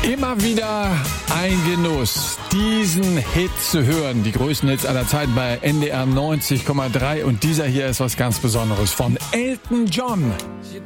Immer wieder ein Genuss, diesen Hit zu hören. Die größten Hits aller Zeiten bei NDR 90,3. Und dieser hier ist was ganz Besonderes von Elton John.